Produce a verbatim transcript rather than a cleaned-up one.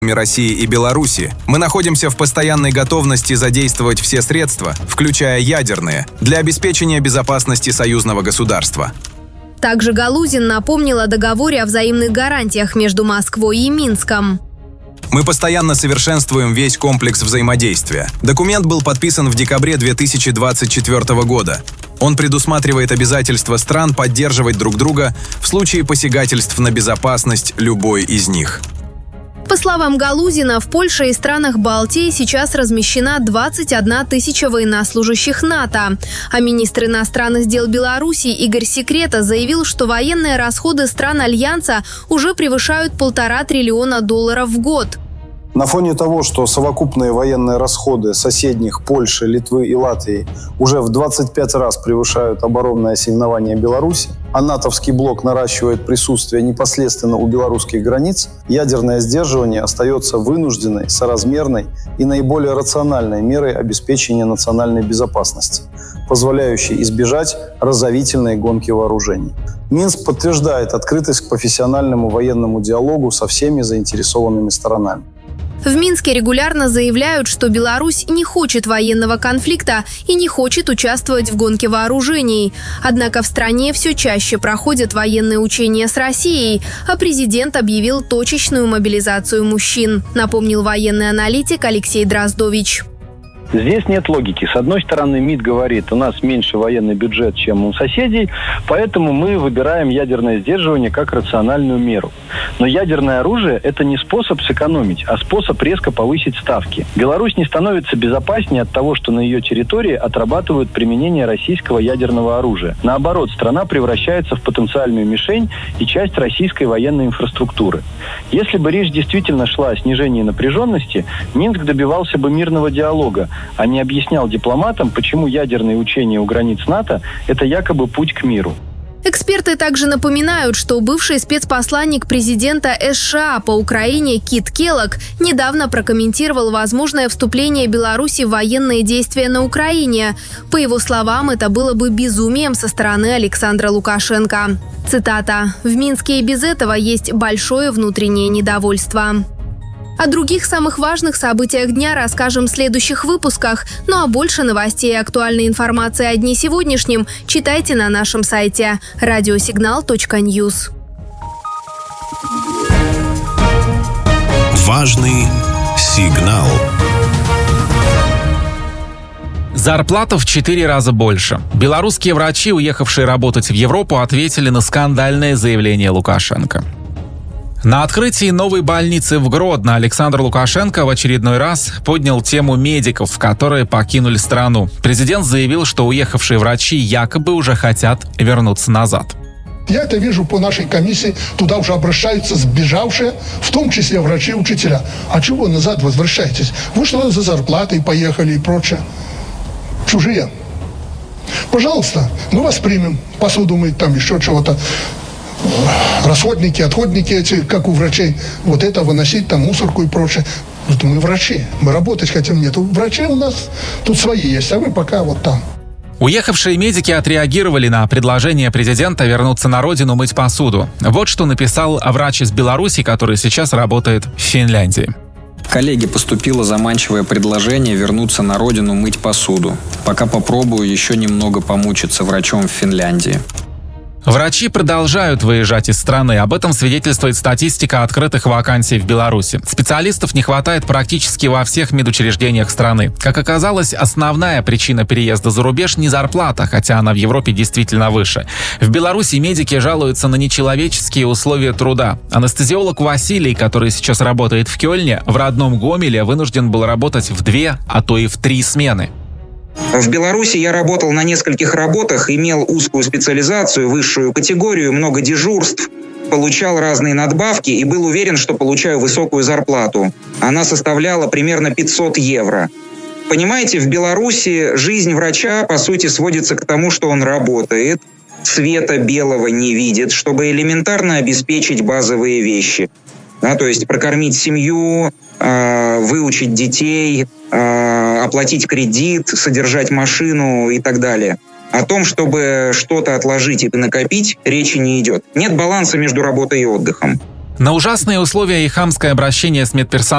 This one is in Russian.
России и Беларуси, мы находимся в постоянной готовности задействовать все средства, включая ядерные, для обеспечения безопасности союзного государства. Также Галузин напомнил о договоре о взаимных гарантиях между Москвой и Минском. Мы постоянно совершенствуем весь комплекс взаимодействия. Документ был подписан в декабре две тысячи двадцать четвёртого года. Он предусматривает обязательства стран поддерживать друг друга в случае посягательств на безопасность любой из них. По словам Галузина, в Польше и странах Балтии сейчас размещена двадцать одна тысяча военнослужащих НАТО. А министр иностранных дел Беларуси Игорь Секрета заявил, что военные расходы стран Альянса уже превышают полтора триллиона долларов в год. На фоне того, что совокупные военные расходы соседних Польши, Литвы и Латвии уже в двадцать пять раз превышают оборонное ассигнование Беларуси, а натовский блок наращивает присутствие непосредственно у белорусских границ, ядерное сдерживание остается вынужденной, соразмерной и наиболее рациональной мерой обеспечения национальной безопасности, позволяющей избежать разорительной гонки вооружений. Минск подтверждает открытость к профессиональному военному диалогу со всеми заинтересованными сторонами. В Минске регулярно заявляют, что Беларусь не хочет военного конфликта и не хочет участвовать в гонке вооружений. Однако в стране все чаще проходят военные учения с Россией, а президент объявил точечную мобилизацию мужчин, напомнил военный аналитик Алексей Дроздович. Здесь нет логики. С одной стороны, МИД говорит, у нас меньше военный бюджет, чем у соседей, поэтому мы выбираем ядерное сдерживание как рациональную меру. Но ядерное оружие – это не способ сэкономить, а способ резко повысить ставки. Беларусь не становится безопаснее от того, что на ее территории отрабатывают применение российского ядерного оружия. Наоборот, страна превращается в потенциальную мишень и часть российской военной инфраструктуры. Если бы речь действительно шла о снижении напряженности, Минск добивался бы мирного диалога, а не объяснял дипломатам, почему ядерные учения у границ НАТО – это якобы путь к миру. Эксперты также напоминают, что бывший спецпосланник президента США по Украине Кит Келлог недавно прокомментировал возможное вступление Беларуси в военные действия на Украине. По его словам, это было бы безумием со стороны Александра Лукашенко. Цитата: «В Минске и без этого есть большое внутреннее недовольство». О других самых важных событиях дня расскажем в следующих выпусках. Ну а больше новостей и актуальной информации о дне сегодняшнем читайте на нашем сайте радиосигнал точка ньюс. Важный сигнал. Зарплата в четыре раза больше. Белорусские врачи, уехавшие работать в Европу, ответили на скандальное заявление Лукашенко. На открытии новой больницы в Гродно Александр Лукашенко в очередной раз поднял тему медиков, которые покинули страну. Президент заявил, что уехавшие врачи якобы уже хотят вернуться назад. Я это вижу по нашей комиссии, туда уже обращаются сбежавшие, в том числе врачи и учителя. А чего назад возвращаетесь? Вы что, за зарплатой поехали и прочее? Чужие. Пожалуйста, мы вас примем. Посуду мыть, там еще чего-то. Расходники, отходники эти, как у врачей, вот это выносить, там мусорку и прочее. Это мы врачи, мы работать хотим. Нет, врачи у нас тут свои есть, а вы пока вот там. Уехавшие медики отреагировали на предложение президента вернуться на родину мыть посуду. Вот что написал врач из Беларуси, который сейчас работает в Финляндии. Коллеге поступило заманчивое предложение вернуться на родину мыть посуду. Пока попробую еще немного помучиться врачом в Финляндии. Врачи продолжают выезжать из страны. Об этом свидетельствует статистика открытых вакансий в Беларуси. Специалистов не хватает практически во всех медучреждениях страны. Как оказалось, основная причина переезда за рубеж не зарплата, хотя она в Европе действительно выше. В Беларуси медики жалуются на нечеловеческие условия труда. Анестезиолог Василий, который сейчас работает в Кёльне, в родном Гомеле вынужден был работать в две, а то и в три смены. В Беларуси я работал на нескольких работах, имел узкую специализацию, высшую категорию, много дежурств, получал разные надбавки и был уверен, что получаю высокую зарплату. Она составляла примерно пятьсот евро. Понимаете, в Беларуси жизнь врача, по сути, сводится к тому, что он работает, света белого не видит, чтобы элементарно обеспечить базовые вещи. Да, то есть прокормить семью, э, выучить детей, э, оплатить кредит, содержать машину и так далее. О том, чтобы что-то отложить и накопить, речи не идет. Нет баланса между работой и отдыхом. На ужасные условия и хамское обращение с медперсоналом